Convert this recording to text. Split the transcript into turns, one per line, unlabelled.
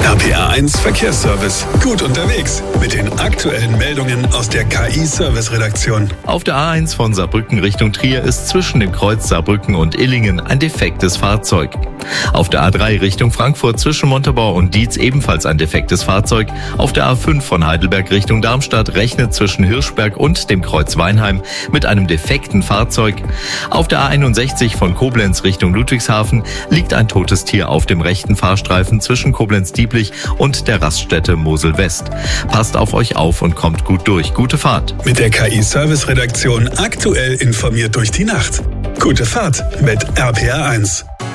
RPR1 Verkehrsservice. Gut unterwegs mit den aktuellen Meldungen aus der KI-Service-Redaktion.
Auf der A1 von Saarbrücken Richtung Trier ist zwischen dem Kreuz Saarbrücken und Illingen ein defektes Fahrzeug. Auf der A3 Richtung Frankfurt zwischen Montabaur und Dietz ebenfalls ein defektes Fahrzeug. Auf der A5 von Heidelberg Richtung Darmstadt rechnet zwischen Hirschberg und dem Kreuz Weinheim mit einem defekten Fahrzeug. Auf der A61 von Koblenz Richtung Ludwigshafen liegt ein totes Tier auf dem rechten Fahrstreifen zwischen Koblenz-Dieblich und der Raststätte Mosel West. Passt auf euch auf und kommt gut durch. Gute Fahrt.
Mit der KI-Service-Redaktion aktuell informiert durch die Nacht. Gute Fahrt mit RPR1.